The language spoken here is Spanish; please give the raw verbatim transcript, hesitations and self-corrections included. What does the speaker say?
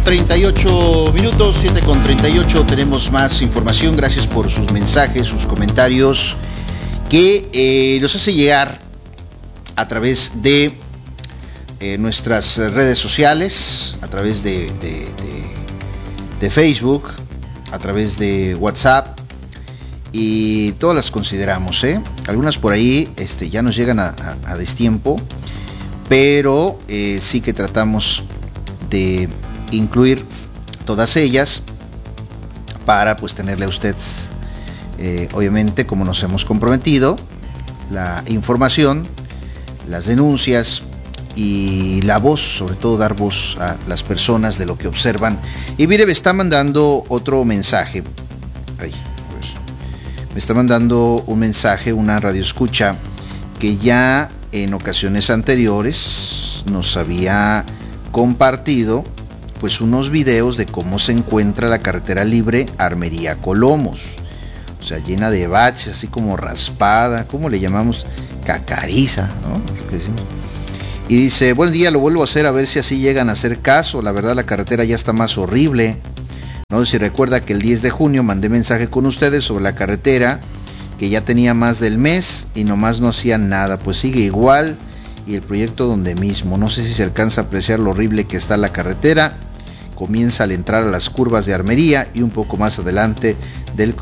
treinta y ocho minutos, siete con treinta y ocho, tenemos más información. Gracias por sus mensajes, sus comentarios que eh, nos hace llegar a través de eh, nuestras redes sociales, a través de, de, de, de Facebook, a través de WhatsApp, y todas las consideramos, ¿eh? Algunas por ahí este, ya nos llegan a, a, a destiempo, pero eh, sí que tratamos de incluir todas ellas para pues tenerle a usted eh, obviamente, como nos hemos comprometido, la información, las denuncias y la voz, sobre todo dar voz a las personas de lo que observan. Y mire, me está mandando otro mensaje. Ay, pues, me está mandando un mensaje una radioescucha que ya en ocasiones anteriores nos había compartido pues unos videos de cómo se encuentra la carretera libre Armería-Colomos, o sea, llena de baches, así como raspada, ¿cómo le llamamos? Cacariza, ¿no? Lo que decimos. Y dice, buen día, lo vuelvo a hacer a ver si así llegan a hacer caso. La verdad la carretera ya está más horrible. No sé si recuerda que el diez de junio mandé mensaje con ustedes sobre la carretera, que ya tenía más del mes y nomás no hacían nada, pues sigue igual y el proyecto donde mismo. No sé si se alcanza a apreciar lo horrible que está la carretera. Comienza al entrar a las curvas de Armería y un poco más adelante del